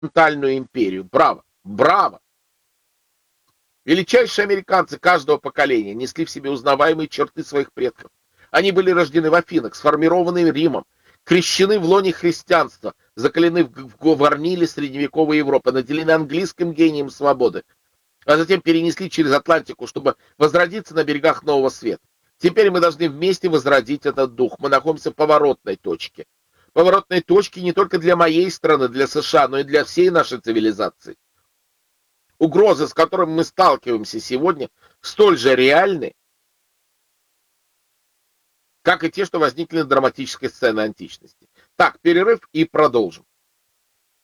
континентальную империю. Браво! Браво! Величайшие американцы каждого поколения несли в себе узнаваемые черты своих предков. Они были рождены в Афинах, сформированы Римом, крещены в лоне христианства, закалены в горниле средневековой Европы, наделены английским гением свободы, а затем перенесли через Атлантику, чтобы возродиться на берегах Нового Света. Теперь мы должны вместе возродить этот дух. Мы находимся в поворотной точке. Поворотной точке не только для моей страны, для США, но и для всей нашей цивилизации. Угрозы, с которыми мы сталкиваемся сегодня, столь же реальны, как и те, что возникли на драматической сцене античности. Так, перерыв и продолжим.